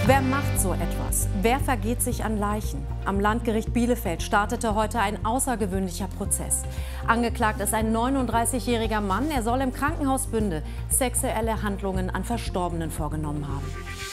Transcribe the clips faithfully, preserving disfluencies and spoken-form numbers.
Wer macht so etwas? Wer vergeht sich an Leichen? Am Landgericht Bielefeld startete heute ein außergewöhnlicher Prozess. Angeklagt ist ein neununddreißigjähriger Mann. Er soll im Krankenhaus Bünde sexuelle Handlungen an Verstorbenen vorgenommen haben.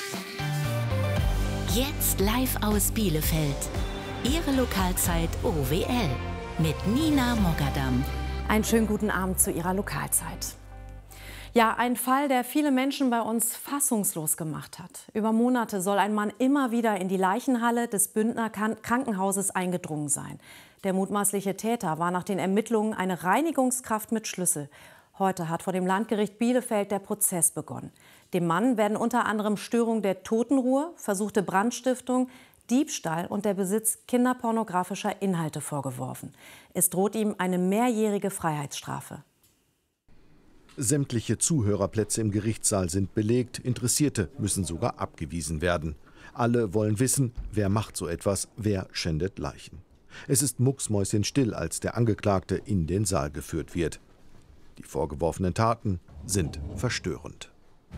Jetzt live aus Bielefeld. Ihre Lokalzeit O W L mit Nina Mogadam. Einen schönen guten Abend zu Ihrer Lokalzeit. Ja, ein Fall, der viele Menschen bei uns fassungslos gemacht hat. Über Monate soll ein Mann immer wieder in die Leichenhalle des Bündner Krankenhauses eingedrungen sein. Der mutmaßliche Täter war nach den Ermittlungen eine Reinigungskraft mit Schlüssel. Heute hat vor dem Landgericht Bielefeld der Prozess begonnen. Dem Mann werden unter anderem Störung der Totenruhe, versuchte Brandstiftung, Diebstahl und der Besitz kinderpornografischer Inhalte vorgeworfen. Es droht ihm eine mehrjährige Freiheitsstrafe. Sämtliche Zuhörerplätze im Gerichtssaal sind belegt, Interessierte müssen sogar abgewiesen werden. Alle wollen wissen, wer macht so etwas, wer schändet Leichen. Es ist mucksmäuschenstill, als der Angeklagte in den Saal geführt wird. Die vorgeworfenen Taten sind verstörend.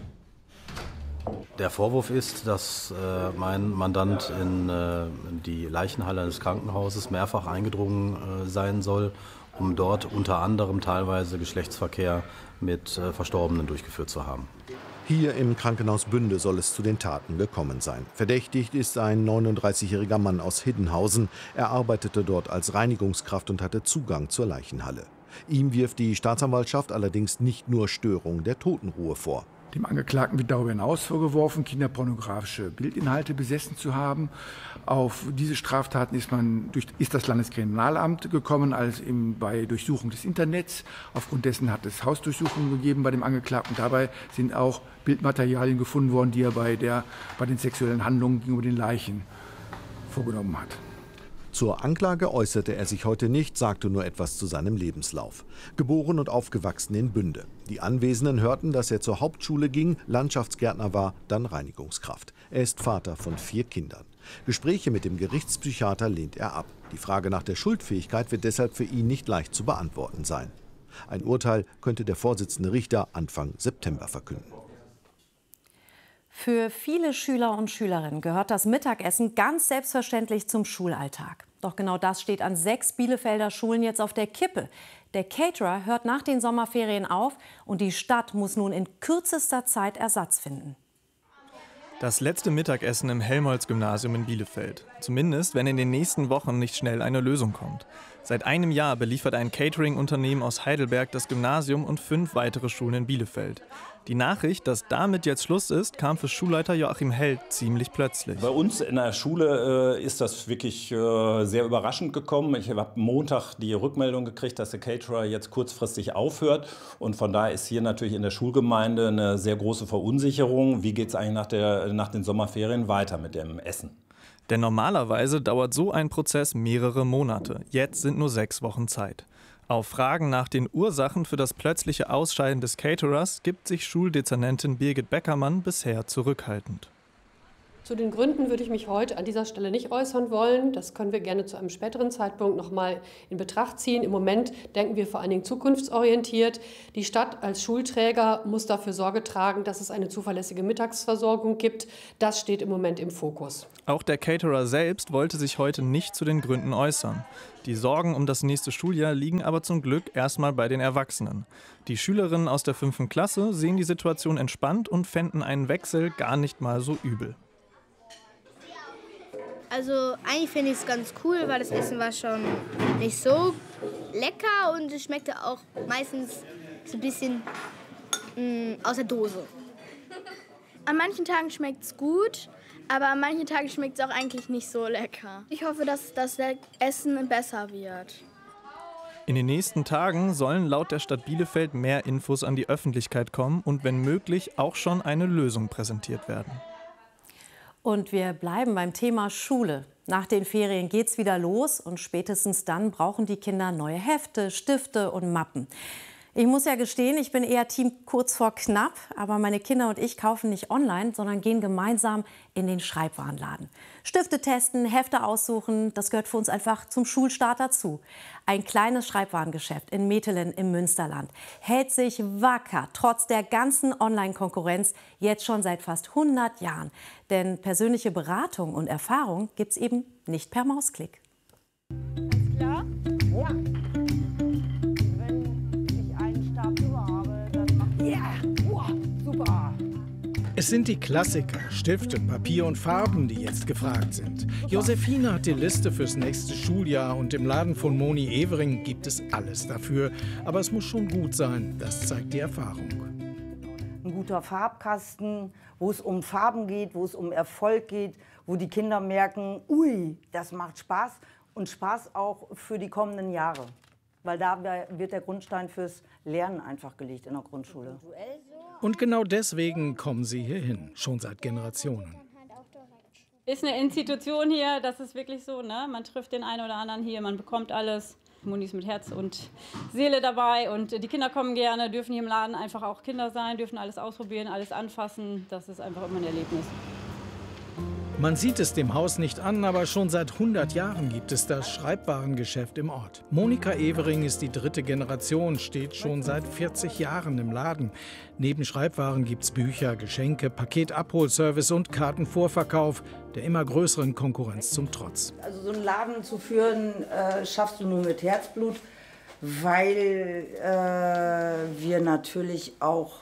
Der Vorwurf ist, dass äh, mein Mandant in, äh, in die Leichenhalle des Krankenhauses mehrfach eingedrungen äh, sein soll, um dort unter anderem teilweise Geschlechtsverkehr mit äh, Verstorbenen durchgeführt zu haben. Hier im Krankenhaus Bünde soll es zu den Taten gekommen sein. Verdächtigt ist ein neununddreißigjähriger Mann aus Hiddenhausen. Er arbeitete dort als Reinigungskraft und hatte Zugang zur Leichenhalle. Ihm wirft die Staatsanwaltschaft allerdings nicht nur Störung der Totenruhe vor. Dem Angeklagten wird darüber hinaus vorgeworfen, kinderpornografische Bildinhalte besessen zu haben. Auf diese Straftaten ist man durch, ist das Landeskriminalamt gekommen, als im, bei Durchsuchung des Internets. Aufgrund dessen hat es Hausdurchsuchungen gegeben bei dem Angeklagten. Dabei sind auch Bildmaterialien gefunden worden, die er bei, der, bei den sexuellen Handlungen gegenüber den Leichen vorgenommen hat. Zur Anklage äußerte er sich heute nicht, sagte nur etwas zu seinem Lebenslauf. Geboren und aufgewachsen in Bünde. Die Anwesenden hörten, dass er zur Hauptschule ging, Landschaftsgärtner war, dann Reinigungskraft. Er ist Vater von vier Kindern. Gespräche mit dem Gerichtspsychiater lehnt er ab. Die Frage nach der Schuldfähigkeit wird deshalb für ihn nicht leicht zu beantworten sein. Ein Urteil könnte der Vorsitzende Richter Anfang September verkünden. Für viele Schüler und Schülerinnen gehört das Mittagessen ganz selbstverständlich zum Schulalltag. Doch genau das steht an sechs Bielefelder Schulen jetzt auf der Kippe. Der Caterer hört nach den Sommerferien auf und die Stadt muss nun in kürzester Zeit Ersatz finden. Das letzte Mittagessen im Helmholtz-Gymnasium in Bielefeld. Zumindest, wenn in den nächsten Wochen nicht schnell eine Lösung kommt. Seit einem Jahr beliefert ein Catering-Unternehmen aus Heidelberg das Gymnasium und fünf weitere Schulen in Bielefeld. Die Nachricht, dass damit jetzt Schluss ist, kam für Schulleiter Joachim Held ziemlich plötzlich. Bei uns in der Schule äh, ist das wirklich äh, sehr überraschend gekommen. Ich habe Montag die Rückmeldung gekriegt, dass der Caterer jetzt kurzfristig aufhört. Und von daher ist hier natürlich in der Schulgemeinde eine sehr große Verunsicherung. Wie geht es eigentlich nach, der, nach den Sommerferien weiter mit dem Essen? Denn normalerweise dauert so ein Prozess mehrere Monate. Jetzt sind nur sechs Wochen Zeit. Auf Fragen nach den Ursachen für das plötzliche Ausscheiden des Caterers gibt sich Schuldezernentin Birgit Beckermann bisher zurückhaltend. Zu den Gründen würde ich mich heute an dieser Stelle nicht äußern wollen. Das können wir gerne zu einem späteren Zeitpunkt noch mal in Betracht ziehen. Im Moment denken wir vor allen Dingen zukunftsorientiert. Die Stadt als Schulträger muss dafür Sorge tragen, dass es eine zuverlässige Mittagsversorgung gibt. Das steht im Moment im Fokus. Auch der Caterer selbst wollte sich heute nicht zu den Gründen äußern. Die Sorgen um das nächste Schuljahr liegen aber zum Glück erstmal bei den Erwachsenen. Die Schülerinnen aus der fünften Klasse sehen die Situation entspannt und fänden einen Wechsel gar nicht mal so übel. Also eigentlich finde ich es ganz cool, weil das Essen war schon nicht so lecker und es schmeckte auch meistens so ein bisschen mh, aus der Dose. An manchen Tagen schmeckt es gut, aber an manchen Tagen schmeckt es auch eigentlich nicht so lecker. Ich hoffe, dass das Essen besser wird. In den nächsten Tagen sollen laut der Stadt Bielefeld mehr Infos an die Öffentlichkeit kommen und wenn möglich auch schon eine Lösung präsentiert werden. Und wir bleiben beim Thema Schule. Nach den Ferien geht's wieder los und spätestens dann brauchen die Kinder neue Hefte, Stifte und Mappen. Ich muss ja gestehen, ich bin eher Team kurz vor knapp, aber meine Kinder und ich kaufen nicht online, sondern gehen gemeinsam in den Schreibwarenladen. Stifte testen, Hefte aussuchen, das gehört für uns einfach zum Schulstart dazu. Ein kleines Schreibwarengeschäft in Metelen im Münsterland hält sich wacker, trotz der ganzen Online-Konkurrenz, jetzt schon seit fast hundert Jahren. Denn persönliche Beratung und Erfahrung gibt's eben nicht per Mausklick. Alles klar? Ja. Es sind die Klassiker, Stifte, Papier und Farben, die jetzt gefragt sind. Josephine hat die Liste fürs nächste Schuljahr und im Laden von Moni Evering gibt es alles dafür. Aber es muss schon gut sein, das zeigt die Erfahrung. Ein guter Farbkasten, wo es um Farben geht, wo es um Erfolg geht, wo die Kinder merken, ui, das macht Spaß und Spaß auch für die kommenden Jahre. Weil da wird der Grundstein fürs Lernen einfach gelegt in der Grundschule. Und genau deswegen kommen sie hier hin, schon seit Generationen. Ist eine Institution hier, das ist wirklich so, ne? Man trifft den einen oder anderen hier, man bekommt alles. Moni ist mit Herz und Seele dabei und die Kinder kommen gerne, dürfen hier im Laden einfach auch Kinder sein, dürfen alles ausprobieren, alles anfassen. Das ist einfach immer ein Erlebnis. Man sieht es dem Haus nicht an, aber schon seit hundert Jahren gibt es das Schreibwarengeschäft im Ort. Monika Evering ist die dritte Generation, steht schon seit vierzig Jahren im Laden. Neben Schreibwaren gibt es Bücher, Geschenke, Paketabholservice und Kartenvorverkauf, der immer größeren Konkurrenz zum Trotz. Also so einen Laden zu führen, äh, schaffst du nur mit Herzblut, weil äh, wir natürlich auch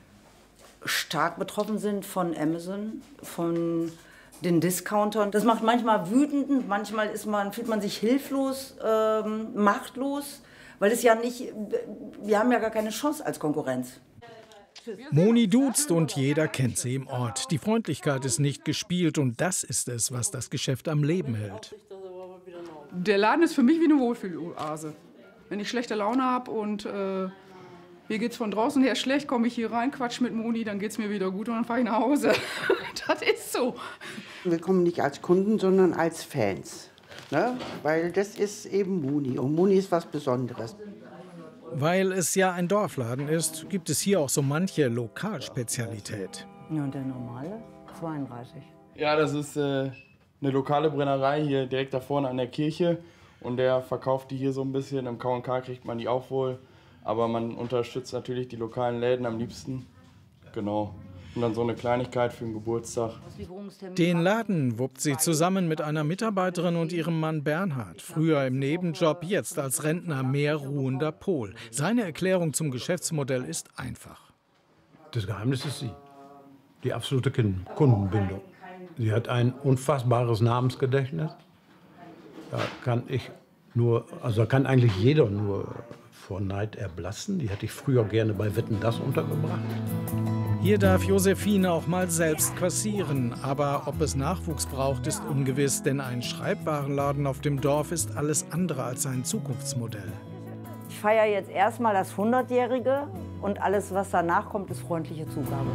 stark betroffen sind von Amazon, von den Discountern. Das macht manchmal wütend, manchmal ist man, fühlt man sich hilflos, ähm, machtlos, weil es ja nicht, wir haben ja gar keine Chance als Konkurrenz. Moni duzt und jeder kennt sie im Ort. Die Freundlichkeit ist nicht gespielt und das ist es, was das Geschäft am Leben hält. Der Laden ist für mich wie eine Wohlfühloase. Wenn ich schlechte Laune habe und äh, mir geht's von draußen her schlecht, komme ich hier rein, quatsch mit Moni, dann geht's mir wieder gut und dann fahre ich nach Hause. Das ist so. Wir kommen nicht als Kunden, sondern als Fans. Ne? Weil das ist eben Moni und Moni ist was Besonderes. Weil es ja ein Dorfladen ist, gibt es hier auch so manche Lokalspezialität. Ja, und der normale? zweiunddreißig. Ja, das ist äh, eine lokale Brennerei hier direkt da vorne an der Kirche. Und der verkauft die hier so ein bisschen. Im K und K kriegt man die auch wohl. Aber man unterstützt natürlich die lokalen Läden am liebsten. Genau. Und dann so eine Kleinigkeit für den Geburtstag. Den Laden wuppt sie zusammen mit einer Mitarbeiterin und ihrem Mann Bernhard. Früher im Nebenjob, jetzt als Rentner mehr ruhender Pol. Seine Erklärung zum Geschäftsmodell ist einfach. Das Geheimnis ist sie. Die absolute Kundenbindung. Sie hat ein unfassbares Namensgedächtnis. Da kann ich nur, also da kann eigentlich jeder nur vor Neid erblassen. Die hätte ich früher gerne bei Wetten, das untergebracht. Hier darf Josephine auch mal selbst kassieren. Aber ob es Nachwuchs braucht, ist ungewiss. Denn ein Schreibwarenladen auf dem Dorf ist alles andere als ein Zukunftsmodell. Ich feiere jetzt erstmal das hundertjährige und alles, was danach kommt, ist freundliche Zugabe.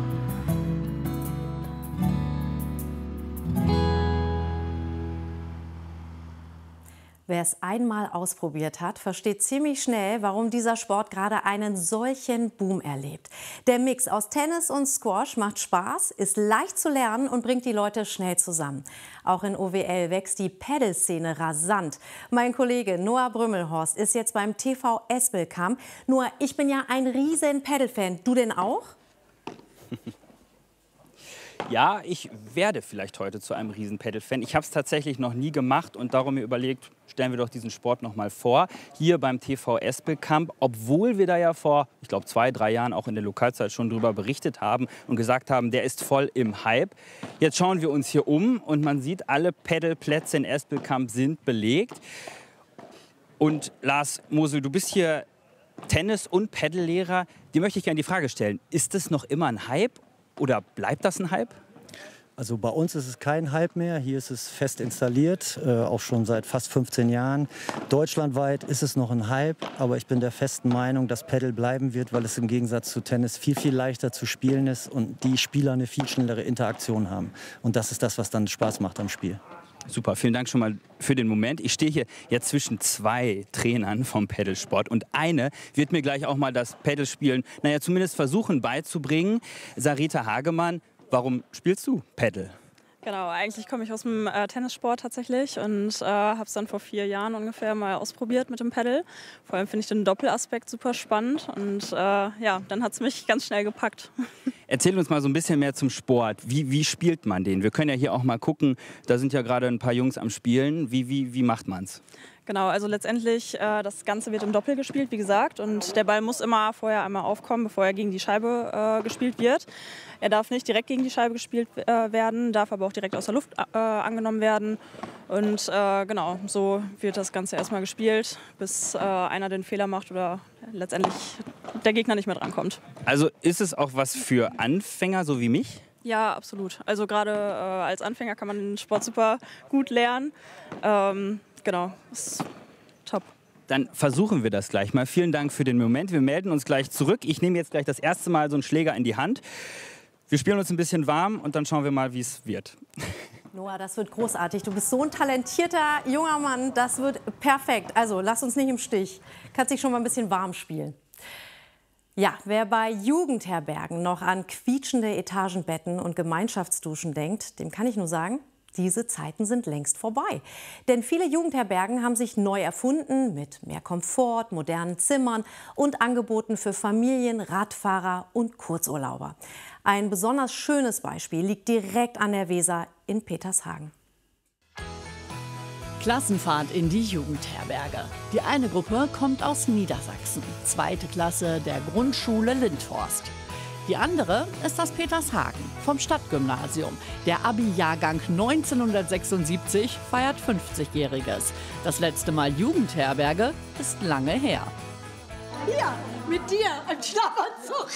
Wer es einmal ausprobiert hat, versteht ziemlich schnell, warum dieser Sport gerade einen solchen Boom erlebt. Der Mix aus Tennis und Squash macht Spaß, ist leicht zu lernen und bringt die Leute schnell zusammen. Auch in O W L wächst die Paddle-Szene rasant. Mein Kollege Noah Brümmelhorst ist jetzt beim T V Espelkamp. Noah, ich bin ja ein riesen Paddle-Fan. Du denn auch? Ja, ich werde vielleicht heute zu einem riesen Paddle-Fan. Ich habe es tatsächlich noch nie gemacht und darum mir überlegt, stellen wir doch diesen Sport noch mal vor. Hier beim T V Espelkamp, obwohl wir da ja vor, ich glaube, zwei, drei Jahren auch in der Lokalzeit schon drüber berichtet haben und gesagt haben, der ist voll im Hype. Jetzt schauen wir uns hier um und man sieht, alle Paddleplätze in Espelkamp sind belegt. Und Lars Mosel, du bist hier Tennis- und Paddlelehrer. Dir möchte ich gerne die Frage stellen, ist das noch immer ein Hype? Oder bleibt das ein Hype? Also bei uns ist es kein Hype mehr. Hier ist es fest installiert, äh, auch schon seit fast fünfzehn Jahren. Deutschlandweit ist es noch ein Hype, aber ich bin der festen Meinung, dass Paddle bleiben wird, weil es im Gegensatz zu Tennis viel, viel leichter zu spielen ist und die Spieler eine viel schnellere Interaktion haben. Und das ist das, was dann Spaß macht am Spiel. Super, vielen Dank schon mal für den Moment. Ich stehe hier jetzt zwischen zwei Trainern vom Paddelsport und eine wird mir gleich auch mal das Paddelspielen, naja, zumindest versuchen beizubringen. Sarita Hagemann, warum spielst du Paddle? Genau, eigentlich komme ich aus dem äh, Tennissport tatsächlich und äh, habe es dann vor vier Jahren ungefähr mal ausprobiert mit dem Paddle. Vor allem finde ich den Doppelaspekt super spannend und äh, ja, dann hat es mich ganz schnell gepackt. Erzähl uns mal so ein bisschen mehr zum Sport. Wie, wie spielt man den? Wir können ja hier auch mal gucken, da sind ja gerade ein paar Jungs am Spielen. Wie, wie, wie macht man's? Genau, also letztendlich, äh, das Ganze wird im Doppel gespielt, wie gesagt. Und der Ball muss immer vorher einmal aufkommen, bevor er gegen die Scheibe äh, gespielt wird. Er darf nicht direkt gegen die Scheibe gespielt äh, werden, darf aber auch direkt aus der Luft äh, angenommen werden. Und äh, genau, so wird das Ganze erstmal gespielt, bis äh, einer den Fehler macht oder letztendlich der Gegner nicht mehr drankommt. Also ist es auch was für Anfänger, so wie mich? Ja, absolut. Also gerade äh, als Anfänger kann man den Sport super gut lernen. Ähm, Genau, ist top. Dann versuchen wir das gleich mal. Vielen Dank für den Moment. Wir melden uns gleich zurück. Ich nehme jetzt gleich das erste Mal so einen Schläger in die Hand. Wir spielen uns ein bisschen warm und dann schauen wir mal, wie es wird. Noah, das wird großartig. Du bist so ein talentierter junger Mann. Das wird perfekt. Also lass uns nicht im Stich. Kannst dich schon mal ein bisschen warm spielen. Ja, wer bei Jugendherbergen noch an quietschende Etagenbetten und Gemeinschaftsduschen denkt, dem kann ich nur sagen, diese Zeiten sind längst vorbei. Denn viele Jugendherbergen haben sich neu erfunden mit mehr Komfort, modernen Zimmern und Angeboten für Familien, Radfahrer und Kurzurlauber. Ein besonders schönes Beispiel liegt direkt an der Weser in Petershagen. Klassenfahrt in die Jugendherberge. Die eine Gruppe kommt aus Niedersachsen, zweite Klasse der Grundschule Lindhorst. Die andere ist aus Petershagen vom Stadtgymnasium. Der Abi-Jahrgang neunzehnhundertsechsundsiebzig feiert fünfzigjähriges. Das letzte Mal Jugendherberge ist lange her. Hier, mit dir, ein Schlafanzug.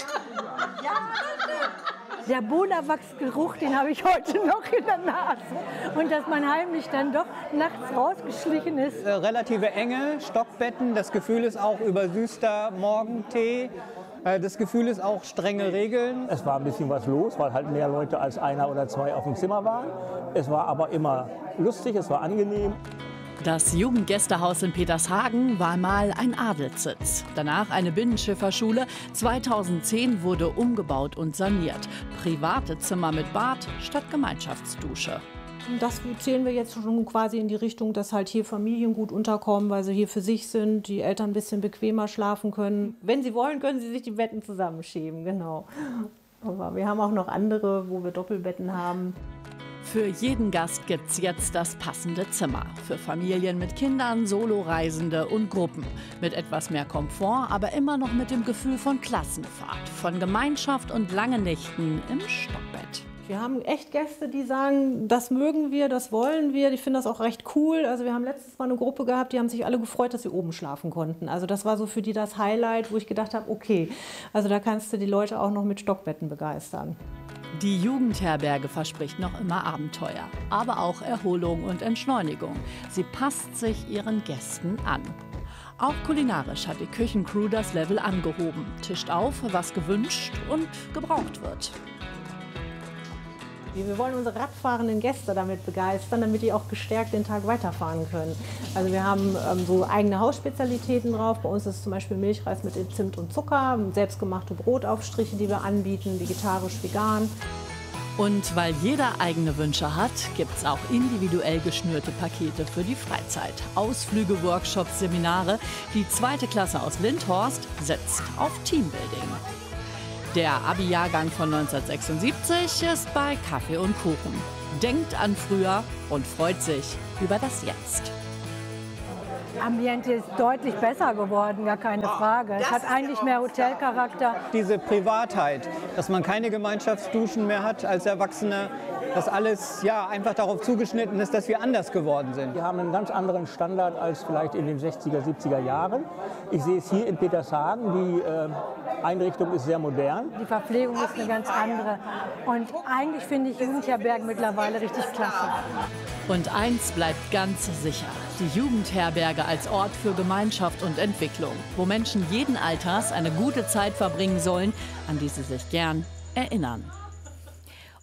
Der Bohnenwachsgeruch, den habe ich heute noch in der Nase. Und dass man heimlich dann doch nachts rausgeschlichen ist. Äh, relative Enge, Stockbetten, das Gefühl ist auch übersüßter Morgentee. Das Gefühl ist auch strenge Regeln. Es war ein bisschen was los, weil halt mehr Leute als einer oder zwei auf dem Zimmer waren. Es war aber immer lustig, es war angenehm. Das Jugendgästehaus in Petershagen war mal ein Adelssitz. Danach eine Binnenschifferschule. zweitausendzehn wurde umgebaut und saniert. Private Zimmer mit Bad statt Gemeinschaftsdusche. Das zählen wir jetzt schon quasi in die Richtung, dass halt hier Familien gut unterkommen, weil sie hier für sich sind, die Eltern ein bisschen bequemer schlafen können. Wenn sie wollen, können sie sich die Betten zusammenschieben, genau. Aber wir haben auch noch andere, wo wir Doppelbetten haben. Für jeden Gast gibt's jetzt das passende Zimmer. Für Familien mit Kindern, Soloreisende und Gruppen. Mit etwas mehr Komfort, aber immer noch mit dem Gefühl von Klassenfahrt, von Gemeinschaft und langen Nächten im Stockbett. Wir haben echt Gäste, die sagen, das mögen wir, das wollen wir. Die finden das auch recht cool. Also wir haben letztes Mal eine Gruppe gehabt, die haben sich alle gefreut, dass sie oben schlafen konnten. Also das war so für die das Highlight, wo ich gedacht habe, okay, also da kannst du die Leute auch noch mit Stockbetten begeistern. Die Jugendherberge verspricht noch immer Abenteuer, aber auch Erholung und Entschleunigung. Sie passt sich ihren Gästen an. Auch kulinarisch hat die Küchencrew das Level angehoben. Tischt auf, was gewünscht und gebraucht wird. Wir wollen unsere radfahrenden Gäste damit begeistern, damit die auch gestärkt den Tag weiterfahren können. Also wir haben ähm, so eigene Hausspezialitäten drauf. Bei uns ist zum Beispiel Milchreis mit Zimt und Zucker, selbstgemachte Brotaufstriche, die wir anbieten, vegetarisch, vegan. Und weil jeder eigene Wünsche hat, gibt es auch individuell geschnürte Pakete für die Freizeit. Ausflüge, Workshops, Seminare. Die zweite Klasse aus Lindhorst setzt auf Teambuilding. Der Abi-Jahrgang von neunzehnhundertsechsundsiebzig ist bei Kaffee und Kuchen. Denkt an früher und freut sich über das Jetzt. Ambiente ist deutlich besser geworden, gar keine Frage. Es hat eigentlich mehr Hotelcharakter. Diese Privatheit, dass man keine Gemeinschaftsduschen mehr hat als Erwachsener, dass alles ja, einfach darauf zugeschnitten ist, dass wir anders geworden sind. Wir haben einen ganz anderen Standard als vielleicht in den sechziger, siebziger Jahren. Ich sehe es hier in Petershagen, die äh, Einrichtung ist sehr modern. Die Verpflegung ist eine ganz andere. Und eigentlich finde ich Jugendherbergen mittlerweile richtig klasse. Und eins bleibt ganz sicher. Die Jugendherberge als Ort für Gemeinschaft und Entwicklung, wo Menschen jeden Alters eine gute Zeit verbringen sollen, an die sie sich gern erinnern.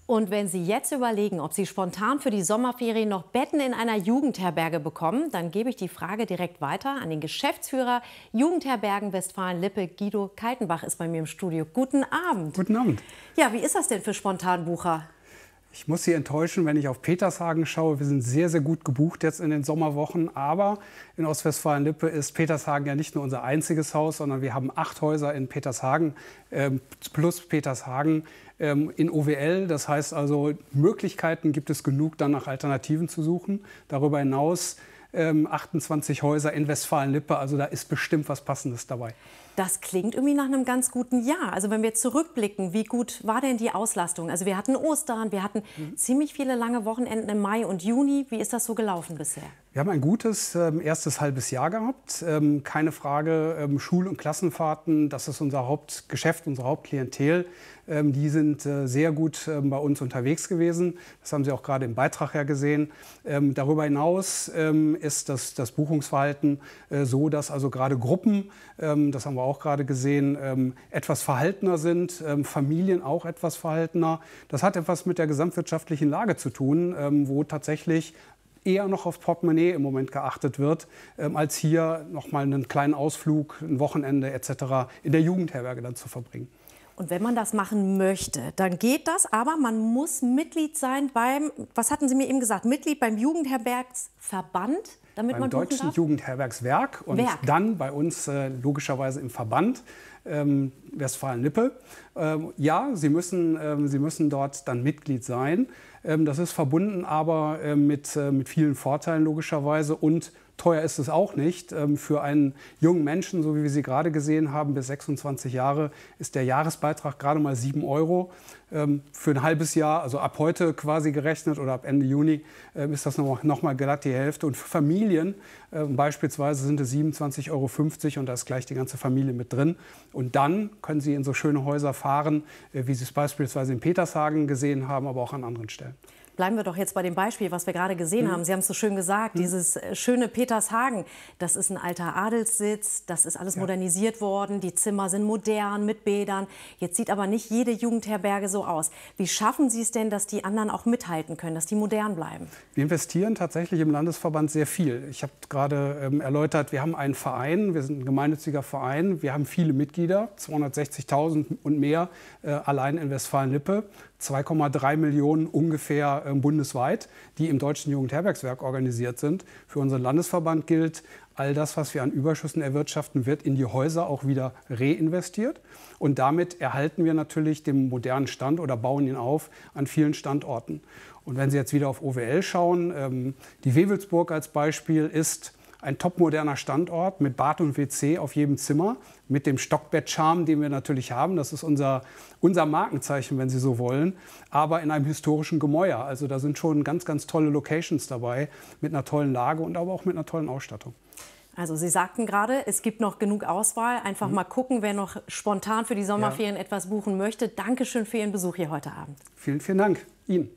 Und wenn Sie jetzt überlegen, ob Sie spontan für die Sommerferien noch Betten in einer Jugendherberge bekommen, dann gebe ich die Frage direkt weiter an den Geschäftsführer Jugendherbergen Westfalen-Lippe. Guido Kaltenbach ist bei mir im Studio. Guten Abend. Guten Abend. Ja, wie ist das denn für Spontanbucher? Ich muss Sie enttäuschen, wenn ich auf Petershagen schaue. Wir sind sehr, sehr gut gebucht jetzt in den Sommerwochen. Aber in Ostwestfalen-Lippe ist Petershagen ja nicht nur unser einziges Haus, sondern wir haben acht Häuser in Petershagen ähm, plus Petershagen ähm, in O W L. Das heißt also, Möglichkeiten gibt es genug, dann nach Alternativen zu suchen. Darüber hinaus ähm, achtundzwanzig Häuser in Westfalen-Lippe. Also da ist bestimmt was Passendes dabei. Das klingt irgendwie nach einem ganz guten Jahr. Also wenn wir zurückblicken, wie gut war denn die Auslastung? Also wir hatten Ostern, wir hatten mhm. ziemlich viele lange Wochenenden im Mai und Juni. Wie ist das so gelaufen bisher? Wir haben ein gutes ähm, erstes halbes Jahr gehabt. Ähm, keine Frage, ähm, Schul- und Klassenfahrten, das ist unser Hauptgeschäft, unsere Hauptklientel. Ähm, die sind äh, sehr gut ähm, bei uns unterwegs gewesen. Das haben Sie auch gerade im Beitrag ja gesehen. Ähm, darüber hinaus ähm, ist das, das Buchungsverhalten äh, so, dass also gerade Gruppen, ähm, das haben wir auch gerade gesehen, ähm, etwas verhaltener sind, ähm, Familien auch etwas verhaltener. Das hat etwas mit der gesamtwirtschaftlichen Lage zu tun, ähm, wo tatsächlich eher noch auf Portemonnaie im Moment geachtet wird, ähm, als hier noch mal einen kleinen Ausflug, ein Wochenende et cetera in der Jugendherberge dann zu verbringen. Und wenn man das machen möchte, dann geht das, aber man muss Mitglied sein beim, was hatten Sie mir eben gesagt, Mitglied beim Jugendherbergsverband, damit beim man buchen Deutschen darf? Jugendherbergswerk und Werk. dann bei uns äh, logischerweise im Verband ähm, Westfalen-Lippe. Ähm, ja, Sie müssen, ähm, Sie müssen dort dann Mitglied sein. Ähm, das ist verbunden aber äh, mit, äh, mit vielen Vorteilen logischerweise und teuer ist es auch nicht. Ähm, für einen jungen Menschen, so wie wir Sie gerade gesehen haben, bis sechsundzwanzig Jahre, ist der Jahresbeitrag gerade mal sieben Euro. Ähm, für ein halbes Jahr, also ab heute quasi gerechnet oder ab Ende Juni, äh, ist das noch, noch mal glatt die Hälfte. Und für Familien äh, beispielsweise sind es siebenundzwanzig Euro fünfzig und da ist gleich die ganze Familie mit drin. Und dann können Sie in so schöne Häuser fahren, äh, wie Sie es beispielsweise in Petershagen gesehen haben, aber auch an anderen Stellen. Bleiben wir doch jetzt bei dem Beispiel, was wir gerade gesehen Mhm. haben. Sie haben es so schön gesagt, mhm. dieses schöne Petershagen, das ist ein alter Adelssitz, das ist alles ja. modernisiert worden, die Zimmer sind modern mit Bädern. Jetzt sieht aber nicht jede Jugendherberge so aus. Wie schaffen Sie es denn, dass die anderen auch mithalten können, dass die modern bleiben? Wir investieren tatsächlich im Landesverband sehr viel. Ich habe gerade ähm, erläutert, wir haben einen Verein, wir sind ein gemeinnütziger Verein, wir haben viele Mitglieder, zweihundertsechzigtausend und mehr äh, allein in Westfalen-Lippe. zwei Komma drei Millionen ungefähr äh, bundesweit, die im Deutschen Jugendherbergswerk organisiert sind. Für unseren Landesverband gilt, all das, was wir an Überschüssen erwirtschaften, wird in die Häuser auch wieder reinvestiert. Und damit erhalten wir natürlich den modernen Stand oder bauen ihn auf an vielen Standorten. Und wenn Sie jetzt wieder auf O W L schauen, ähm, die Wewelsburg als Beispiel ist ein topmoderner Standort mit Bad und W C auf jedem Zimmer, mit dem Stockbett-Charme, den wir natürlich haben. Das ist unser, unser Markenzeichen, wenn Sie so wollen, aber in einem historischen Gemäuer. Also da sind schon ganz, ganz tolle Locations dabei, mit einer tollen Lage und aber auch mit einer tollen Ausstattung. Also Sie sagten gerade, es gibt noch genug Auswahl. Einfach mhm. mal gucken, wer noch spontan für die Sommerferien ja. etwas buchen möchte. Dankeschön für Ihren Besuch hier heute Abend. Vielen, vielen Dank Ihnen.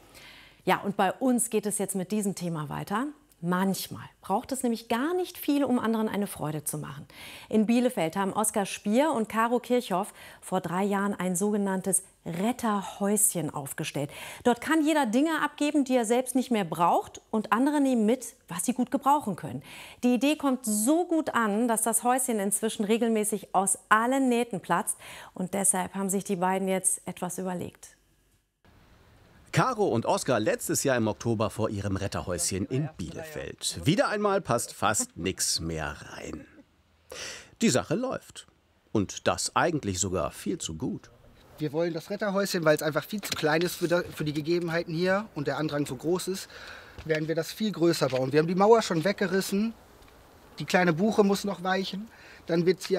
Ja, und bei uns geht es jetzt mit diesem Thema weiter. Manchmal braucht es nämlich gar nicht viel, um anderen eine Freude zu machen. In Bielefeld haben Oskar Spier und Caro Kirchhoff vor drei Jahren ein sogenanntes Retterhäuschen aufgestellt. Dort kann jeder Dinge abgeben, die er selbst nicht mehr braucht, und andere nehmen mit, was sie gut gebrauchen können. Die Idee kommt so gut an, dass das Häuschen inzwischen regelmäßig aus allen Nähten platzt. Und deshalb haben sich die beiden jetzt etwas überlegt. Caro und Oskar letztes Jahr im Oktober vor ihrem Retterhäuschen in Bielefeld. Wieder einmal passt fast nichts mehr rein. Die Sache läuft. Und das eigentlich sogar viel zu gut. Wir wollen das Retterhäuschen, weil es einfach viel zu klein ist für die Gegebenheiten hier und der Andrang so groß ist, werden wir das viel größer bauen. Wir haben die Mauer schon weggerissen. Die kleine Buche muss noch weichen. Dann wird es hier